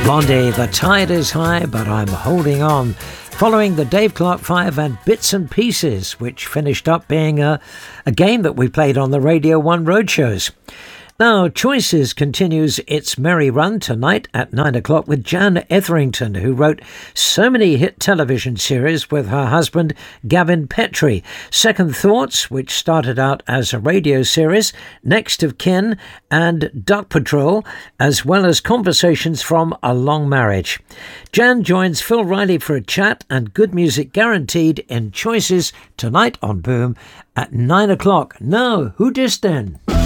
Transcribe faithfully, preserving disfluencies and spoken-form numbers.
Blondie, the tide is high, but I'm holding on. Following the Dave Clark Five and Bits and Pieces, which finished up being a, a game that we played on the Radio one roadshows. Now, Choices continues its merry run tonight at nine o'clock with Jan Etherington, who wrote so many hit television series with her husband Gavin Petrie. Second Thoughts, which started out as a radio series, Next of Kin and Duck Patrol, as well as Conversations from a Long Marriage. Jan joins Phil Riley for a chat and good music guaranteed in Choices tonight on Boom at nine o'clock. Now, who dis then?